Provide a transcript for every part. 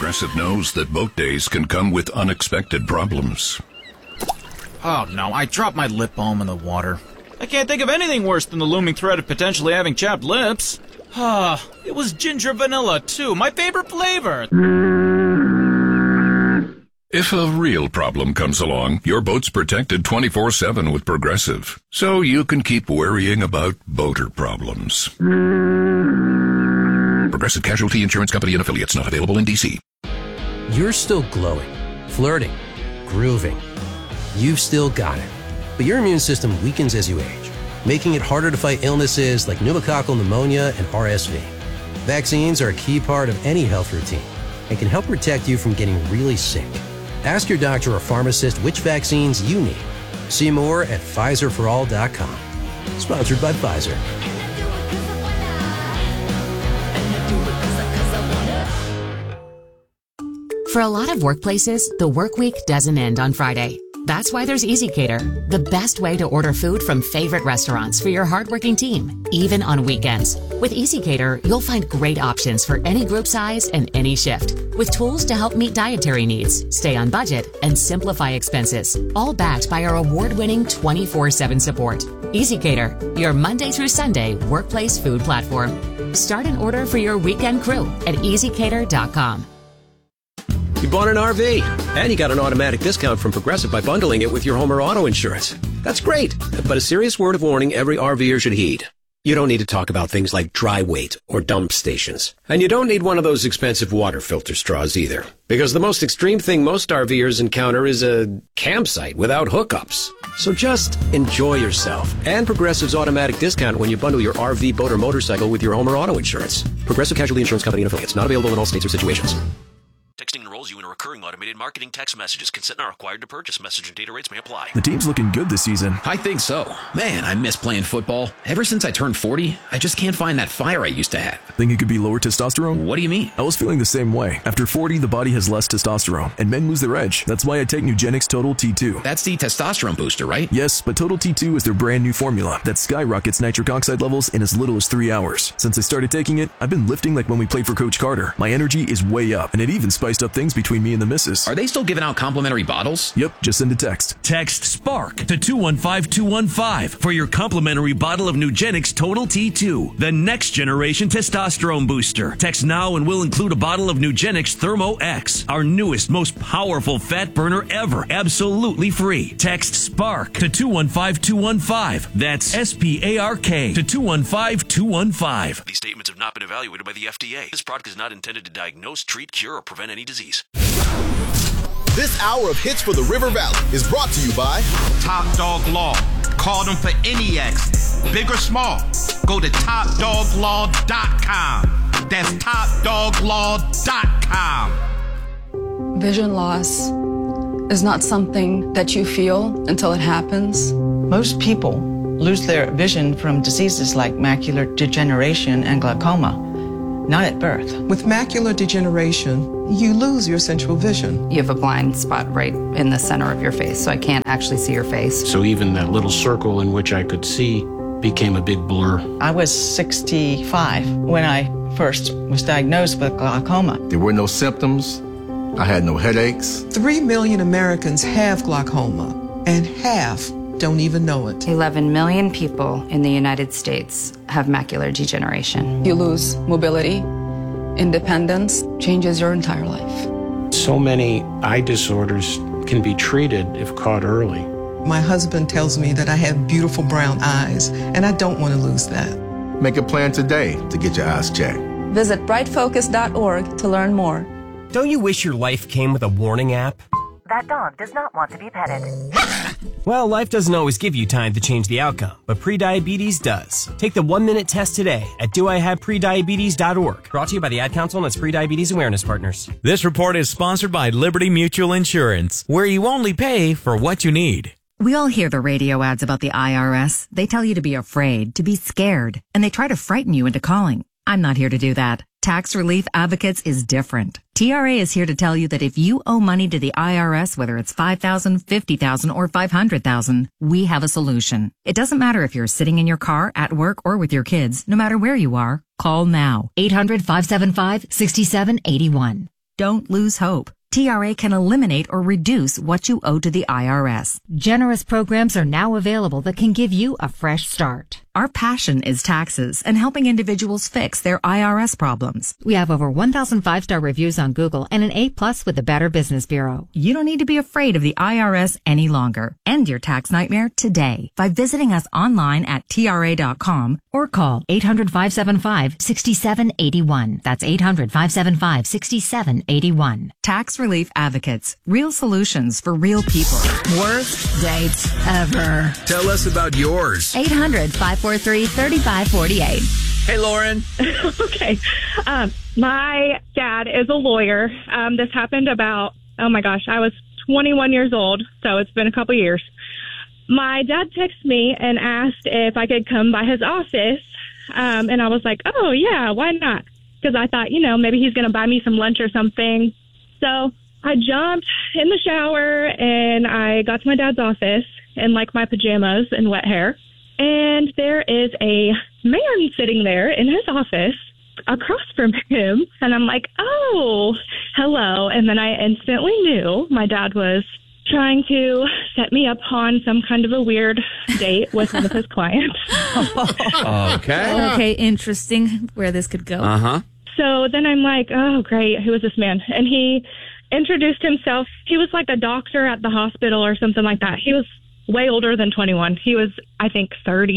Progressive knows that boat days can come with unexpected problems. Oh no, I dropped my lip balm in the water. I can't think of anything worse than the looming threat of potentially having chapped lips. It was ginger vanilla too, my favorite flavor. If a real problem comes along, your boat's protected 24/7 with Progressive, so you can keep worrying about boater problems. Progressive Casualty Insurance Company and Affiliates, not available in D.C. You're still glowing, flirting, grooving. You've still got it. But your immune system weakens as you age, making it harder to fight illnesses like pneumococcal pneumonia and RSV. Vaccines are a key part of any health routine and can help protect you from getting really sick. Ask your doctor or pharmacist which vaccines you need. See more at PfizerForAll.com. Sponsored by Pfizer. For a lot of workplaces, the work week doesn't end on Friday. That's why there's EasyCater, the best way to order food from favorite restaurants for your hardworking team, even on weekends. With EasyCater, you'll find great options for any group size and any shift, with tools to help meet dietary needs, stay on budget, and simplify expenses, all backed by our award-winning 24/7 support. EasyCater, your Monday through Sunday workplace food platform. Start an order for your weekend crew at easycater.com. You bought an RV, and you got an automatic discount from Progressive by bundling it with your home or auto insurance. That's great, but a serious word of warning every RVer should heed. You don't need to talk about things like dry weight or dump stations. And you don't need one of those expensive water filter straws either. Because the most extreme thing most RVers encounter is a campsite without hookups. So just enjoy yourself and Progressive's automatic discount when you bundle your RV, boat, or motorcycle with your home or auto insurance. Progressive Casualty Insurance Company and Affiliates. Not available in all states or situations. Texting enrolls you in a recurring automated marketing text messages. Consent not required to purchase. Message and data rates may apply. The team's looking good this season. I think so. Man, I miss playing football. Ever since I turned 40, I just can't find that fire I used to have. Think it could be lower testosterone? What do you mean? I was feeling the same way. After 40, the body has less testosterone, and men lose their edge. That's why I take Nugenix Total T2. That's the testosterone booster, right? Yes, but Total T2 is their brand new formula that skyrockets nitric oxide levels in as little as 3 hours. Since I started taking it, I've been lifting like when we played for Coach Carter. My energy is way up, and it even spiced up things between me and the missus. Are they still giving out complimentary bottles? Yep, just send a text. Text SPARK to 215215 for your complimentary bottle of Nugenix Total T2, the next generation testosterone booster. Text now and we'll include a bottle of Nugenix Thermo X, our newest, most powerful fat burner ever, absolutely free. Text SPARK to 215215. That's SPARK to 215215. These statements have not been evaluated by the FDA. This product is not intended to diagnose, treat, cure, or prevent any disease. This hour of Hits for the River Valley is brought to you by Top Dog Law. Call them for any accident, big or small. Go to topdoglaw.com. That's topdoglaw.com. Vision loss is not something that you feel until it happens. Most people lose their vision from diseases like macular degeneration and glaucoma, not at birth. With macular degeneration, you lose your central vision. You have a blind spot right in the center of your face, so I can't actually see your face. So even that little circle in which I could see became a big blur. I was 65 when I first was diagnosed with glaucoma. There were no symptoms. I had no headaches. 3 million Americans have glaucoma, and half don't even know it. 11 million people in the United States have macular degeneration. You lose mobility, independence, changes your entire life. So many eye disorders can be treated if caught early. My husband tells me that I have beautiful brown eyes, and I don't want to lose that. Make a plan today to get your eyes checked. Visit brightfocus.org to learn more. Don't you wish your life came with a warning app? That dog does not want to be petted. Well, life doesn't always give you time to change the outcome, but prediabetes does. Take the 1-minute test today at doihaveprediabetes.org. Brought to you by the Ad Council and its Prediabetes Awareness Partners. This report is sponsored by Liberty Mutual Insurance, where you only pay for what you need. We all hear the radio ads about the IRS. They tell you to be afraid, to be scared, and they try to frighten you into calling. I'm not here to do that. Tax Relief Advocates is different. TRA is here to tell you that if you owe money to the IRS, whether it's $5,000, $50,000, or $500,000, we have a solution. It doesn't matter if you're sitting in your car, at work, or with your kids. No matter where you are, call now. 800-575-6781. Don't lose hope. TRA can eliminate or reduce what you owe to the IRS. Generous programs are now available that can give you a fresh start. Our passion is taxes and helping individuals fix their IRS problems. We have over 1,000 5-star reviews on Google and an A+ with the Better Business Bureau. You don't need to be afraid of the IRS any longer. End your tax nightmare today by visiting us online at TRA.com or call 800-575-6781. That's 800-575-6781. Tax Relief Advocates. Real solutions for real people. Worst dates ever. Tell us about yours. 800-543-3548. Hey, Lauren. Okay. My dad is a lawyer. This happened about, oh my gosh, I was 21 years old, so it's been a couple years. My dad texted me and asked if I could come by his office, and I was like, oh, yeah, why not? Because I thought, maybe he's going to buy me some lunch or something. So I jumped in the shower, and I got to my dad's office in, my pajamas and wet hair. And there is a man sitting there in his office across from him. And I'm like, oh, hello. And then I instantly knew my dad was trying to set me up on some kind of a weird date with one of his clients. Okay. Okay, interesting where this could go. Uh-huh. So then I'm like, oh, great. Who is this man? And he introduced himself. He was like a doctor at the hospital or something like that. He was way older than 21. He was, I think,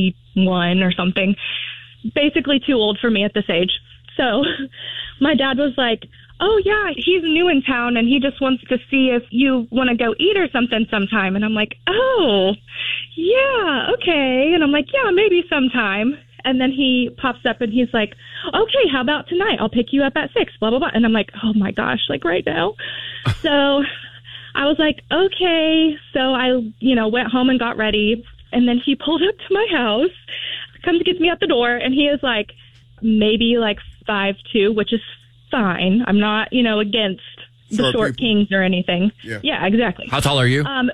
31 or something. Basically too old for me at this age. So my dad was like, oh, yeah, he's new in town, and he just wants to see if you want to go eat or something sometime. And I'm like, oh, yeah, okay. And I'm like, yeah, maybe sometime. And then he pops up, and he's like, okay, how about tonight? I'll pick you up at 6, blah, blah, blah. And I'm like, oh, my gosh, right now. So I was like, okay. So I, went home and got ready. And then he pulled up to my house, comes, gets me out the door. And he is maybe 5'2", which is fine. I'm not, against the short kings or anything. Yeah, exactly. How tall are you? I'm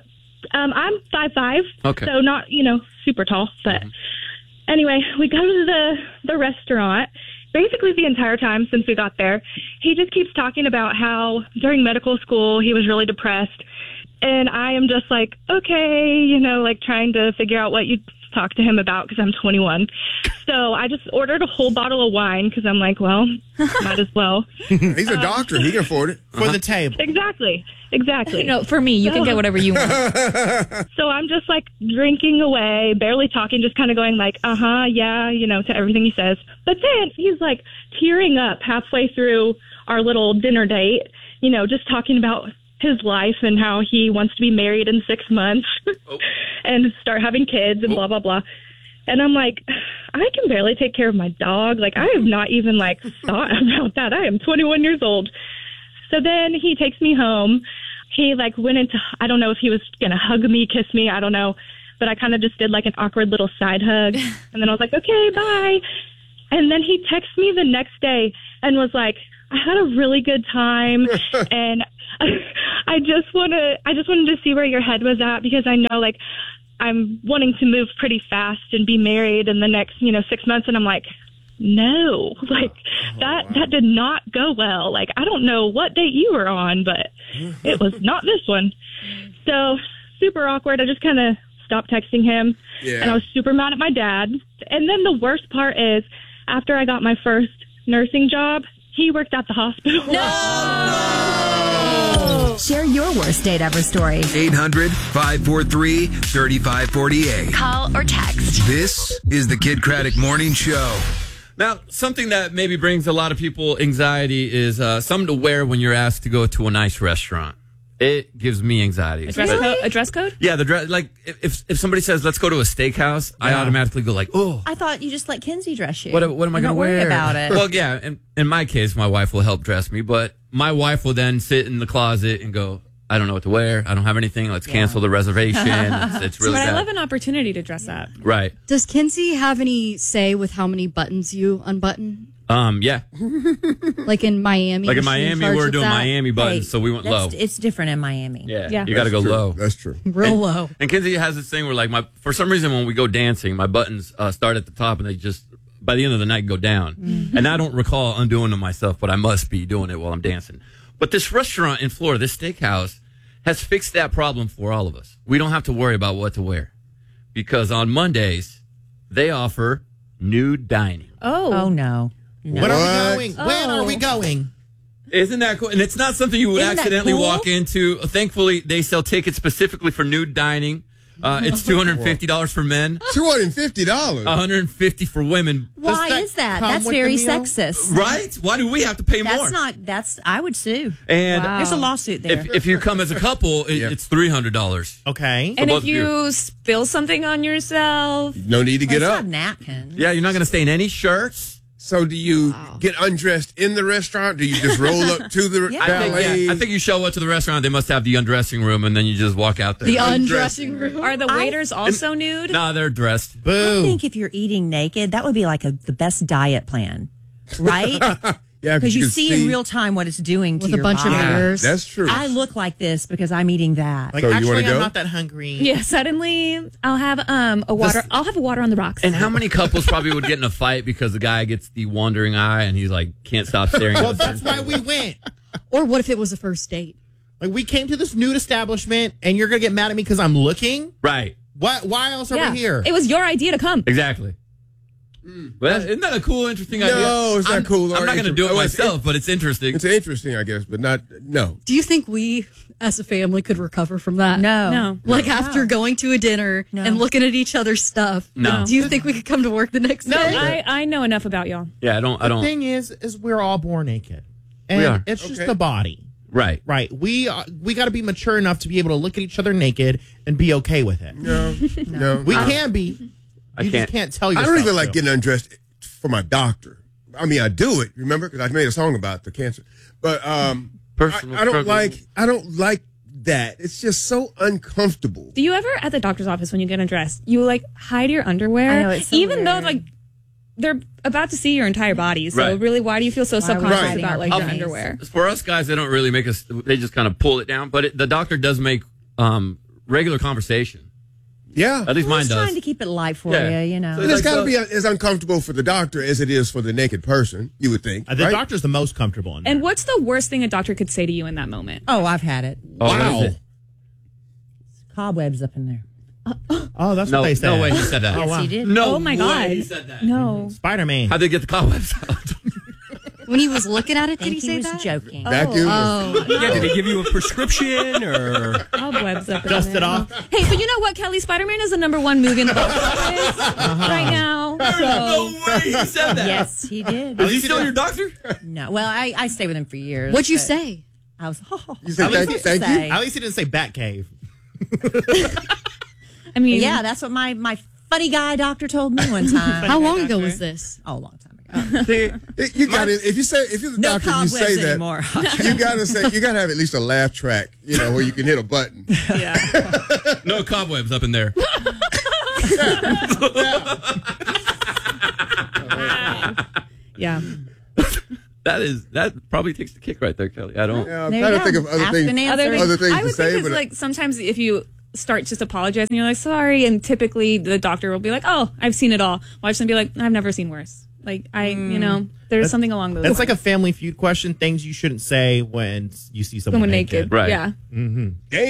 5'5". Okay. So not, super tall. But anyway, we go to the restaurant. Basically the entire time since we got there, he just keeps talking about how during medical school he was really depressed. And I am just like, okay, trying to figure out what you talk to him about because I'm 21. So I just ordered a whole bottle of wine because I'm like, well, might as well. He's a doctor. He can afford it. For the table. Exactly. No, for me, you can get whatever you want. So I'm just drinking away, barely talking, just kind of going yeah, to everything he says. But then he's tearing up halfway through our little dinner date, just talking about his life and how he wants to be married in 6 months and start having kids and blah, blah, blah. And I'm like, I can barely take care of my dog. I have not even thought about that. I am 21 years old. So then he takes me home. He went into, I don't know if he was going to hug me, kiss me. I don't know. But I kind of just did an awkward little side hug. And then I was like, okay, bye. And then he texted me the next day and was like, I had a really good time. And I just wanted to see where your head was at because I know I'm wanting to move pretty fast and be married in the next 6 months. And I'm like, no, that did not go well. I don't know what date you were on, but it was not this one. So super awkward. I just kind of stopped texting him and I was super mad at my dad. And then the worst part is after I got my first nursing job, he worked at the hospital. No! Share your worst date ever story. 800-543-3548. Call or text. This is the Kid Craddock Morning Show. Now, something that maybe brings a lot of people anxiety is something to wear when you're asked to go to a nice restaurant. It gives me anxiety. A dress code? Yeah, the dress. If somebody says, let's go to a steakhouse, I automatically go oh. I thought you just let Kinsey dress you. What am I going to wear? Worry about it. Well, yeah, in my case, my wife will help dress me, but my wife will then sit in the closet and go, I don't know what to wear. I don't have anything. Let's cancel the reservation. It's really bad. But I love an opportunity to dress up. Right. Does Kinsey have any say with how many buttons you unbutton? Yeah. In Miami? In Miami, we're doing Miami buttons, so we went low. It's different in Miami. Yeah. You got to go low. That's true. Real low. And Kinsey has this thing where, for some reason, when we go dancing, my buttons start at the top and they just, by the end of the night, go down. Mm-hmm. And I don't recall undoing them myself, but I must be doing it while I'm dancing. But this restaurant in Florida, this steakhouse, has fixed that problem for all of us. We don't have to worry about what to wear. Because on Mondays, they offer nude dining. Oh, no. When are we going? When are we going? Isn't that cool? And it's not something you would Isn't that accidentally cool? walk into. Thankfully, they sell tickets specifically for nude dining. It's $250 for men. $250? $150 for women. Why is that? That's very sexist. Right? Why do we have to pay more? I would sue. And There's a lawsuit there. If you come as a couple, it's $300. Okay. And if you spill something on yourself, No need to get up. Napkin. Yeah, you're not going to stain any shirts. So do you get undressed in the restaurant? Do you just roll up to the valet? I think you show up to the restaurant. They must have the undressing room, and then you just walk out there. The undressing room. Are the waiters also nude? No, they're dressed. I think if you're eating naked, that would be like the best diet plan, right? Yeah, because you can see in real time what it's doing to With a your bunch of body. mirrors. That's true. I look like this because I'm eating that. Like, So you actually, wanna go? I'm not that hungry. Yeah, suddenly I'll have a water. I'll have a water on the rocks. And how many couples probably would get in a fight because the guy gets the wandering eye and he's like, can't stop staring Well, at the that's why we went. Or what if it was a first date? Like, we came to this nude establishment, and you're going to get mad at me because I'm looking? Right. What? Why else are we here? It was your idea to come. Exactly. Well, isn't that a cool, interesting idea? No, it's not cool. I'm not going to do it it's- myself, but it's interesting. It's interesting, I guess, but no. Do you think we, as a family, could recover from that? No. Like after going to a dinner and looking at each other's stuff. No. Do you think we could come to work the next No, day? I know enough about y'all. Yeah, I don't. The thing is we're all born naked. And We are. it's just the body. Right. Right. We got to be mature enough to be able to look at each other naked and be okay with it. No. We can be. You just can't tell I yourself. don't even like to. getting undressed for my doctor. I mean, I do it, remember? Because I made a song about the cancer. But Personal I don't struggle. like that. It's just so uncomfortable. Do you ever at the doctor's office when you get undressed, you like hide your underwear, I know, it's so even though weird. like they're about to see your entire body? So Right. really, why do you feel so Why are we subconscious hiding about our like your panties? underwear? For us guys, they don't really make us. They just kind of pull it down. But the doctor does make regular conversation. Yeah. At least mine Just does. trying to keep it light for Yeah. you, you know. So But it's like, got to so- be as uncomfortable for the doctor as it is for the naked person, you would think. The right? doctor's the most comfortable in there. And what's the worst thing a doctor could say to you in that moment? Oh, I've had it. Oh, what Wow. is it? Cobwebs up in there. Oh, that's No, what they said. no way he said that. Oh, Yes, wow. he did. No Oh my way God. he said that. No. Spider-Man. How'd they get the cobwebs out? When he was looking at it, I did think he he say was that? joking. Vacuum. Oh. Yeah, did he give you a prescription or? Cobwebs up in Dust there. it off. Hey, but you know what, Kelly? Spider-Man is the #1 movie in the box office right now. So No way he said that. Yes, he did. Is he still your doctor? No, well, I stayed with him for years. What'd you but say? I was. You said At least thank you? At least he didn't say Batcave. I mean, Yeah, that's what my funny guy doctor told me one time. How long ago was this? Oh, a long time ago. You got it. If you're the No doctor, you cobwebs say that. anymore. You gotta have at least a laugh track, where you can hit a button. No cobwebs up in there. yeah. That probably takes the kick right there, Kelly. I don't. Yeah, I'm There trying you to think go. of other Ask things. and answer. Other things I to would say, think it's but like sometimes if you start just apologizing, you're like sorry, and typically the doctor will be like, "Oh, I've seen it all." Watch them be like, "I've never seen worse." Like there's something along those. That's lines. like a Family Feud question. Things you shouldn't say when you see someone naked. Right. Yeah. Dang.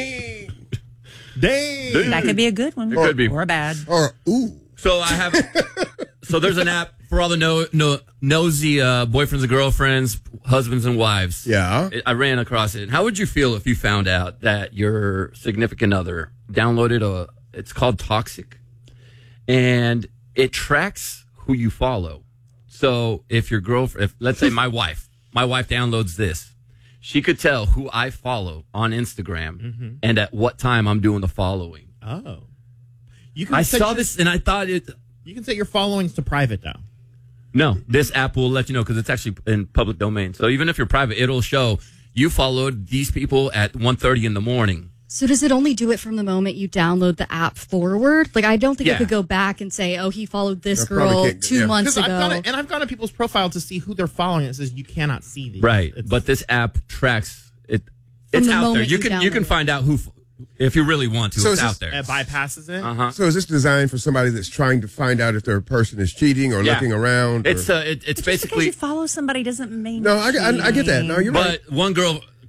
Dang. That could be a good one. It could be. Or a bad. Or ooh. So I have. So there's an app for all the nosy boyfriends and girlfriends, husbands and wives. Yeah. I ran across it. How would you feel if you found out that your significant other downloaded it's called Toxic, and it tracks who you follow. So if your girlfriend, let's say my wife downloads this, she could tell who I follow on Instagram and at what time I'm doing the following. Oh. I saw this and I thought it. You can set your followings to private, though. No, this app will let you know because it's actually in public domain. So even if you're private, it'll show you followed these people at 1:30 in the morning. So does it only do it from the moment you download the app forward? Like, I don't think Yeah. it could go back and say, oh, he followed this No, probably girl can't, 2 months ago. I've gone to people's profile to see who they're following. It says you cannot see these. Right, but this app tracks it. It's the out there. moment You you can download find out who, if you really want to. So it's is out this- there. It bypasses it. So is this designed for somebody that's trying to find out if their person is cheating or Yeah. looking around? It's or... it's Just because basically you follow somebody doesn't mean. No, I get that. No, you're right. But one girl,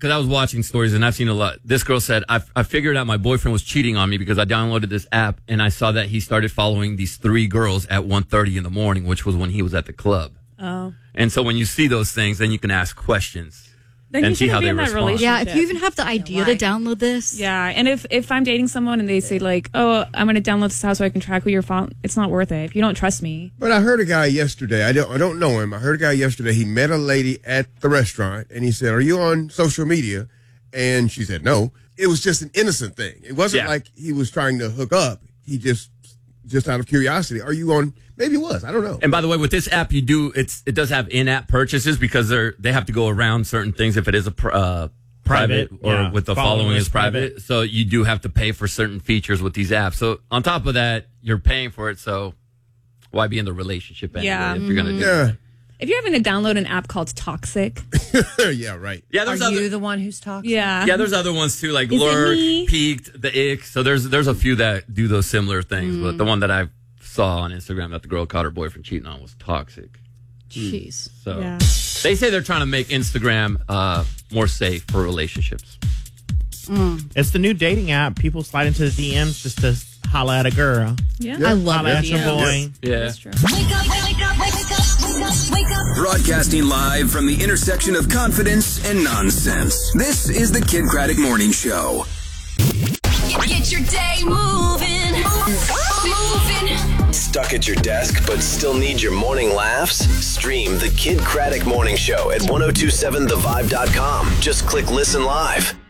because I was watching stories and I've seen a lot. This girl said, I figured out my boyfriend was cheating on me because I downloaded this app and I saw that he started following these 3 girls at 1:30 in the morning, which was when he was at the club. Oh. And so when you see those things, then you can ask questions. Then you and see shouldn't how be they in that respond. relationship. Yeah, if you even have the idea to download this. Yeah, and if I'm dating someone and they say like, "Oh, I'm going to download this house so I can track who you're following," it's not worth it if you don't trust me. But I heard a guy yesterday. I don't know him. I heard a guy yesterday. He met a lady at the restaurant, and he said, "Are you on social media?" And she said, "No." It was just an innocent thing. It wasn't like he was trying to hook up. He just out of curiosity. Are you on? Maybe it was. I don't know. And by the way, with this app, it does have in-app purchases because they have to go around certain things if it is a private or with the following is private. So you do have to pay for certain features with these apps. So on top of that, you're paying for it. So why be in the relationship anyway if you're going to do it? If you're having to download an app called Toxic. Yeah, right. Yeah, Are you the one who's toxic? Yeah. Yeah, there's other ones too, like Is it Lurk, me? Peaked, the Ick. So there's a few that do those similar things. But the one that I saw on Instagram that the girl caught her boyfriend cheating on was Toxic. Jeez. So Yeah. they say they're trying to make Instagram more safe for relationships. It's the new dating app. People slide into the DMs just to holla at a girl. Yeah. I love Holla at your DMs. boy. Yeah. That's true. Broadcasting live from the intersection of confidence and nonsense. This is the Kid Craddock Morning Show. Get your day moving. Stuck at your desk but still need your morning laughs? Stream the Kid Craddock Morning Show at 1027thevibe.com. Just click listen live.